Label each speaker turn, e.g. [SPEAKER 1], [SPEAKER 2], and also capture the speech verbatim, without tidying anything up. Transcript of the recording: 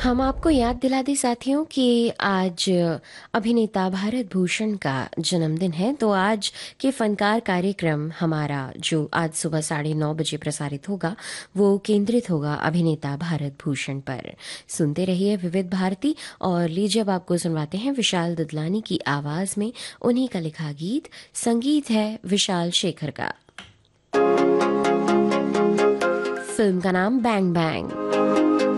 [SPEAKER 1] हम आपको याद दिला दें साथियों कि आज अभिनेता भारत भूषण का जन्मदिन है। तो आज के फनकार कार्यक्रम हमारा जो आज सुबह साढ़े नौ बजे प्रसारित होगा वो केंद्रित होगा अभिनेता भारत भूषण पर। सुनते रहिए विविध भारती और लीजिए अब आपको सुनवाते हैं विशाल ददलानी की आवाज में उन्हीं का लिखा गीत। संगीत है विशाल शेखर का। फिल्म का नाम बैंग बैंग।